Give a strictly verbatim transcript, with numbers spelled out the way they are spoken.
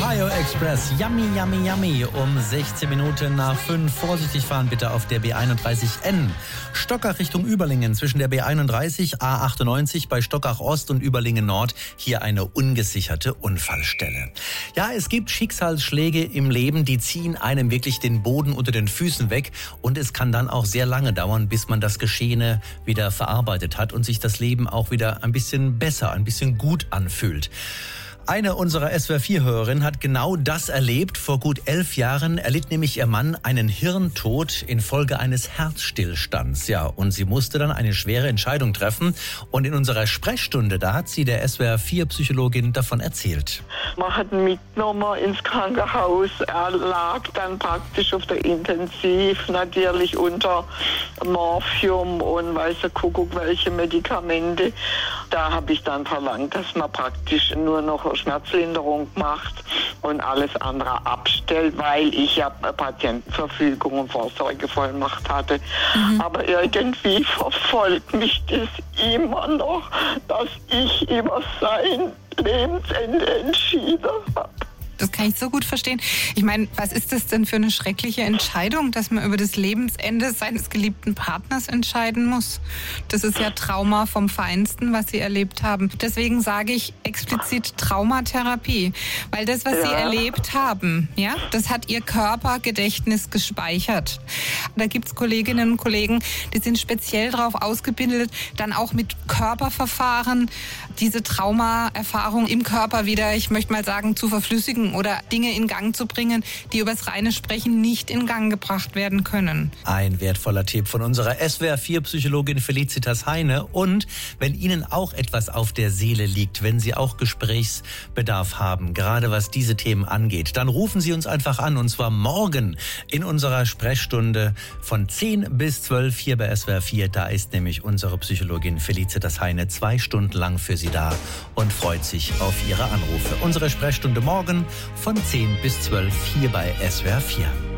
Ohio Express, yummy, yummy, yummy. Um sechzehn Minuten nach fünf. Vorsichtig fahren bitte auf der B einunddreißig N. Stockach Richtung Überlingen zwischen der B einunddreißig, A achtundneunzig bei Stockach Ost und Überlingen Nord. Hier eine ungesicherte Unfallstelle. Ja, es gibt Schicksalsschläge im Leben, die ziehen einem wirklich den Boden unter den Füßen weg. Und es kann dann auch sehr lange dauern, bis man das Geschehene wieder verarbeitet hat und sich das Leben auch wieder ein bisschen besser, ein bisschen gut anfühlt. Eine unserer S W R vier Hörerinnen hat genau das erlebt. Vor gut elf Jahren erlitt nämlich ihr Mann einen Hirntod infolge eines Herzstillstands. Ja, und sie musste dann eine schwere Entscheidung treffen. Und in unserer Sprechstunde, da hat sie der S W R vier Psychologin davon erzählt. Man hat ihn mitgenommen ins Krankenhaus. Er lag dann praktisch auf der Intensiv, natürlich unter Morphium und weiß der Kuckuck welche Medikamente. Da habe ich dann verlangt, dass man praktisch nur noch Schmerzlinderung macht und alles andere abstellt, weil ich ja Patientenverfügung und Vorsorgevollmacht hatte. Mhm. Aber irgendwie verfolgt mich das immer noch, dass ich über sein Lebensende entschieden habe. Das kann ich so gut verstehen. Ich meine, was ist das denn für eine schreckliche Entscheidung, dass man über das Lebensende seines geliebten Partners entscheiden muss? Das ist ja Trauma vom Feinsten, was Sie erlebt haben. Deswegen sage ich explizit Traumatherapie. Weil das, was ja. Sie erlebt haben, ja, das hat Ihr Körpergedächtnis gespeichert. Da gibt es Kolleginnen und Kollegen, die sind speziell darauf ausgebildet, dann auch mit Körperverfahren diese Traumaerfahrung im Körper wieder, ich möchte mal sagen, zu verflüssigen oder Dinge in Gang zu bringen, die übers reine Sprechen nicht in Gang gebracht werden können. Ein wertvoller Tipp von unserer S W R vier Psychologin Felicitas Heine. Und wenn Ihnen auch etwas auf der Seele liegt, wenn Sie auch Gesprächsbedarf haben, gerade was diese Themen angeht, dann rufen Sie uns einfach an, und zwar morgen in unserer Sprechstunde von zehn bis zwölf hier bei S W R vier. Da ist nämlich unsere Psychologin Felicitas Heine zwei Stunden lang für Sie da und freut sich auf Ihre Anrufe. Unsere Sprechstunde morgen von zehn bis zwölf hier bei S W R vier.